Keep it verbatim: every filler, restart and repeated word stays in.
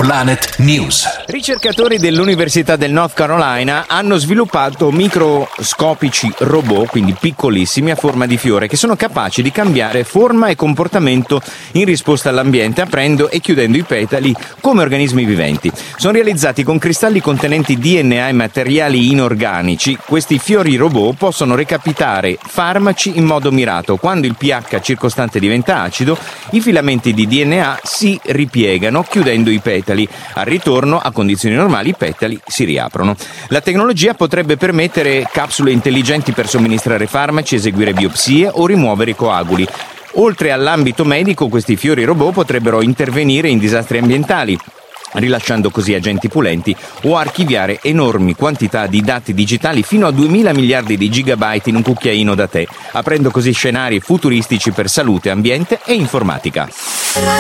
Planet News. Ricercatori dell'Università del North Carolina hanno sviluppato microscopici robot, quindi piccolissimi a forma di fiore, che sono capaci di cambiare forma e comportamento in risposta all'ambiente, aprendo e chiudendo i petali come organismi viventi. Sono realizzati con cristalli contenenti D N A e materiali inorganici. Questi fiori robot possono recapitare farmaci in modo mirato. Quando il pH circostante diventa acido, i filamenti di D N A si ripiegano, chiudendo i petali. Al ritorno, a condizioni normali, i petali si riaprono. La tecnologia potrebbe permettere capsule intelligenti per somministrare farmaci, eseguire biopsie o rimuovere i coaguli. Oltre all'ambito medico, questi fiori robot potrebbero intervenire in disastri ambientali, rilasciando così agenti pulenti, o archiviare enormi quantità di dati digitali fino a duemila miliardi di gigabyte in un cucchiaino da tè, aprendo così scenari futuristici per salute, ambiente e informatica.